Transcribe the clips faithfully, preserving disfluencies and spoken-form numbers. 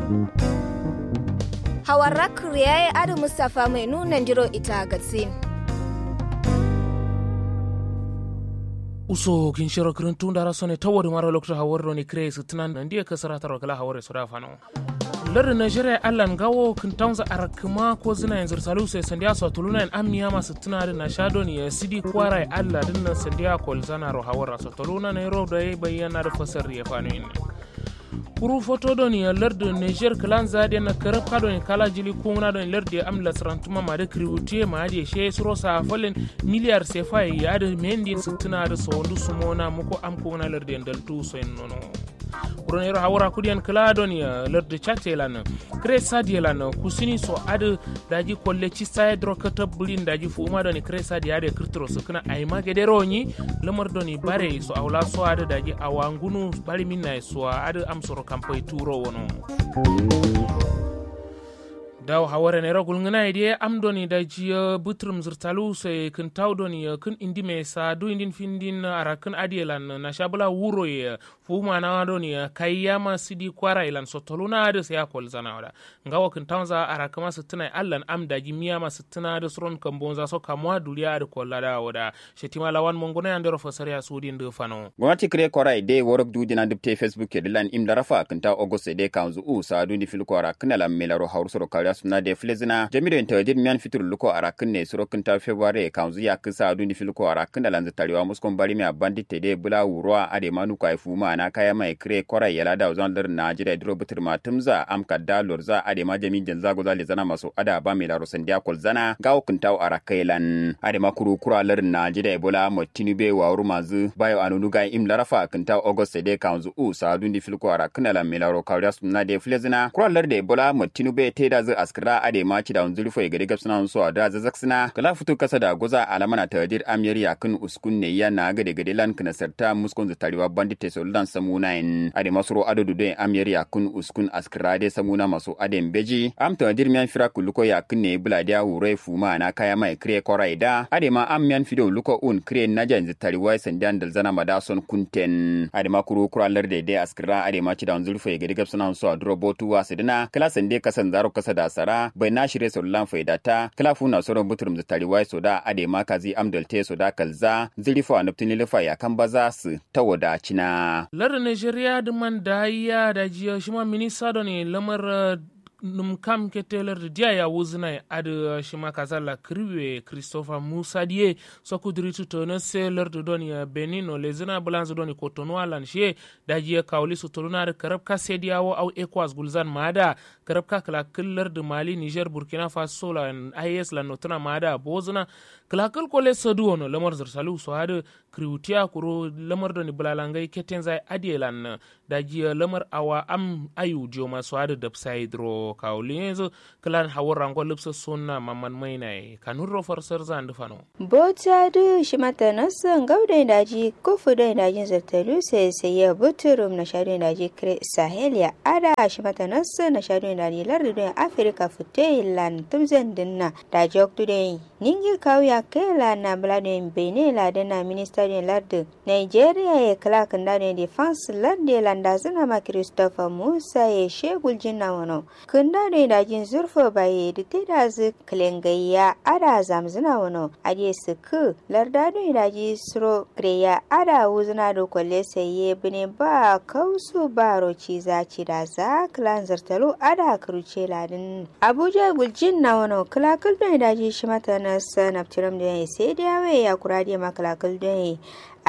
Hawarra Kriyaye Adu Mustafa mai nunan jiro ita gatsin. Uso kinshiro kirintun dara sone tawari mara lokta hawarro ni kre sutnan ndiye kasarata rokala haware soda fano. Lar Nigeria allan gawo kintanza arakma ko zina yanzu salu sai sandiya so tuluna en amniya ma sutna na shado ni sidi kwara alla dinnan sandiya kol zana ro hawara so tuluna ne ro da bayyana da fasar ya fano in. Kuru foto don ya lardu Niger kalan zade na karab kado ni kala jili kuna don lardu ya amla sarantuma ma da kriwutiye ma da she suro sa falin miliyar sefa ya da mendi sutuna da sondu sumona muko am kuna lardu ya daltu so en nono. Kuronero hawara kudiyan kala don ya lardu chate lan kre sadi lan kusini so adu daji kolle ci sai dro kata bulin daji fuma don kre sadi ya da kirtiro so kana ay magedero ni lamar don bare so awla so adu daji awangunu bari minna so adu am soro kampai turo wono daw hawara ne rogul ngana ide am doni da jiya butrum zurtalu se kun taw doni kun indi me sa du indin findin ara kun adielan na shabula wuro ye fuma na doni kayyama sidi kwara ilan sotoluna da se yakol zanawada ngawa kun tawza ara kama sutuna allan am da jimiya ma sutuna da suron kambonza so kamwa duliya da kollada wada shetima lawan mongona yandero fasariya sudi ndo fano gwamnati kre kora ide worok du dina dubte facebook ke dilan im darafa kun ta august de kanzu u sa du ni fil kwara kunala melaro hawsoro kariya suna de flezina jamido intawadir mian fitur luko arakin ne surokin ta february kanzu ya kisa adu ni filko arakin da lanza tarewa muskon bari mi bandite de bula wurwa ade manu kai fuma na kaya mai kre kora yala da zan lar najira dro butur matumza am kadda lorza ade ma jami janza goza le zana maso ada ba mi laro sandiya kol zana gawo kintaw arakailan ade ma kuru kura lar najira bola motinube wa rumazu bayo anunu ga im larafa kintaw august de kanzu u sa adu ni filko arakin la mi laro kawriya sunna de flezina kura lar de bola motinube te da zu askra ade ma ci da unzuri fo gade gapsuna so da zazaksina kala futu kasa da goza alamana tadir amyar yakin uskun ne yana gade gade lan kana sarta muskon zatariwa bandite so lan samuna in ade masro adodu de amyar yakin uskun askrade samuna maso ade beji am tadir mian fira kuluko yakin ne buladiya wurai fuma na kaya mai kre koraida ade ma am mian fido luko un kre najan zatariwa sandan dalzana madason kunten ade ma kuru kuralar de de askra ade ma ci da unzuri fo gade gapsuna so drobotu wasidina kala sande kasan zaro kasa da sara bai na shirye sauran faidata kalafu na sauran buturum da tariwai soda ade makazi amdalte soda kalza zilifa na tunilifa ya kan baza su ta wadacina lar Nigeria da man da ya da jiya shima minista da ne lamar num kam keteler dia ya wuzna ad shima kazala kriwe Christopher Musa die sokudritu tono seller de donia Benino lezina balance doni kotono alan she daji kawli sutuluna karab ka sediawo au ekwas gulzan mada karab ka kala killer de Mali Niger Burkina Faso la I S la notana mada bozna kala kal kole sodu no lamar zursalu so hade kriutia kuro lamar doni bulalangai ketenza adielan daji lamar awa am ayu joma so hade dapsaidro kaulinzo klan hawaran ko lipsa sunna mamman mainai kanurro farsar zan dufano bota du shimata nasan gauda daji kufu da daji zartalu sai sai ya buturum na shadu daji kre sahelia ada shimata nasan na shadu daji lardu da afrika futelan tumzen dinna daji oktude ningi kauya kela na blade benela dana minister lardu nigeria ya kala kanda ne defense lardu landa zana ma Christopher Musa ya shegul jinna wano kunda ne da jin zurfa baye da ta da zu klengayya ada zamzuna wano aje su ku larda ne da ji suro kreya ada wuzuna da kwalle saye bine ba kausu ba roci zaci da za klan zartalo ada kruce ladin abuja guljin na wano kalakal ne da ji shi mata na sanaptiram da sai da yawe ya kurade makalakal da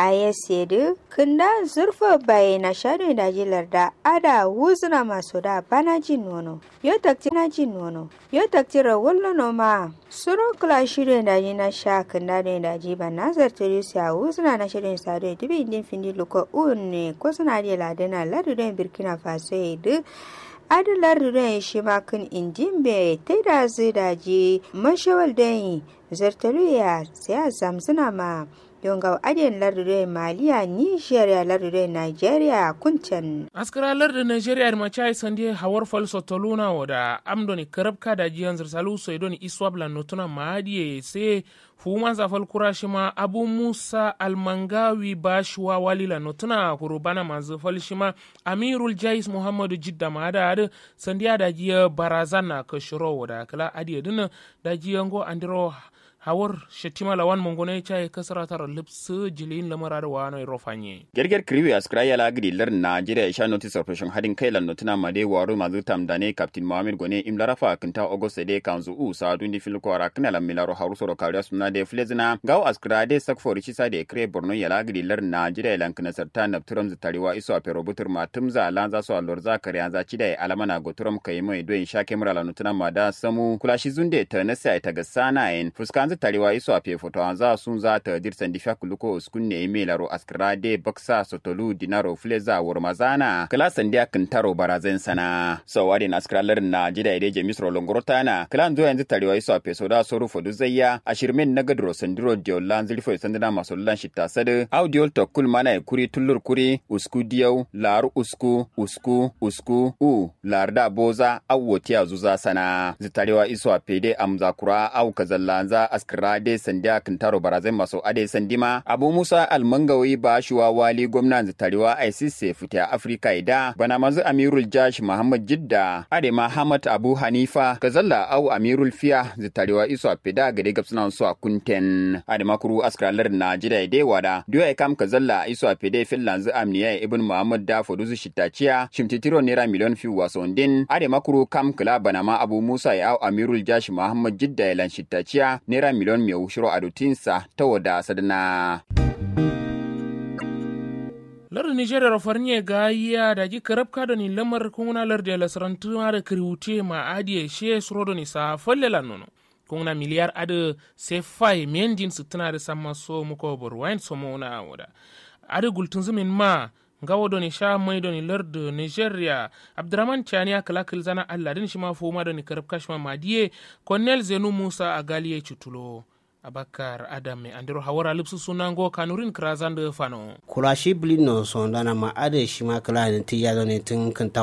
ayasedu kunda zurfa baye na shadu da jilar da ada wuzuna masu da bana jin nono yo takti na jin nono yo takti rawullo no ma suro kula shirin da ji na sha kunda da da ji ba nazar teresa wuzuna na shirin sa da dubi din findi luko unne ko suna da ladana ladu da Burkina Faso edu adalar da shi makin indimbe ta da zai daji mashawal da zartalu ya sai zamzuna ma yonga adiyan lardudoyin maliya nigeria lardudoyin nigeria kunten askara lardu nigeria ma chai sandi hawar falso toluna wada amdoni karabka da jiyan zirsalu so idoni iswabla notuna maadiye se fuman zafal kurashima abu musa almangawi bashwa walila notuna kurubana mazafal shima amirul jais muhammadu jidda maada adu sandiya da jiya barazana kashiro wada kala adiye dina da jiyango andiro hawar shetima lawan mongone chai kasara tar lips jilin lamara da wano rofanye gerger kriwi askra ya lagri lar Nigeria isha notice operation hadin kai lan notuna made waru mazu tamdane captain Muhammad Gone imlarafa kinta August de kanzu u sa dundi fil ko arakna lam milaro haruso kariya sunna de flezina gaw askra de sakfori chisa de kre borno ya lagri lar Nigeria lan kana sarta napturam zitariwa iso apero butur matumza lanza so alorza kariya za chida alamana goturam kayimo do insha kemra lan notuna mada samu kulashi zunde ta nasa ita ga sana en fuskan tarewa iso a fefoto anza sun za ta dirsan difa kuluko uskunne imelaro askrade baksa sotolu dinaro fleza warmazana kala sandiya kintaro barazan sana sawadin askralar na jida ide jemis rolongorotana kala ndo yanzu tarewa iso a feso da soru fodu zayya ashirmen nagadro sandiro diolan zilfo sandana masollan shitta sade audio to kulmana kuri tullur kuri usku diyau laru usku usku usku u larda boza awwotiya zuza sana zitarewa iso a pede amzakura au kazallanza askrade sandiya kintaro barazan maso ade sandima abu musa almangawi bashuwa wali gwamnan tarewa I C C fita Afrika ida bana mazu amirul jash muhammad jidda ade muhammad abu hanifa kazalla au amirul fiya tarewa iso apeda gade gapsuna so akunten ade makuru askralar najida ide wada duya kam kazalla iso apede finlands amniya ibn muhammad da foduzu shitaciya shimtitiro naira miliyon fi wasondin ade makuru kam kala bana ma abu musa ya au amirul jash muhammad jidda lan shitaciya naira miliyon mai ushiro a dutinsa ta wada sadana. Lar Nigeria rafarnye gaya da ji karabka da ni lamar kuna lar da lasarantu ma da kriwute ma adiye she srodo ni sa falle lanono. Kuna miliyar adu sefai mendin sitana da sama so muko borwain so mona wada. Adu gultun zumin ma gawo doni sha mai doni lardu Nigeria Abdurrahman Chani akala kilzana Allah din shi ma foma doni karabka shi ma madiye Cornel Zenu Musa a galiye chutulo Abakar Adame andiro hawara lipsu sunango kanurin krazan da fano kulashi blino sondana ma ade shi ma kala ne tiya doni tin kanta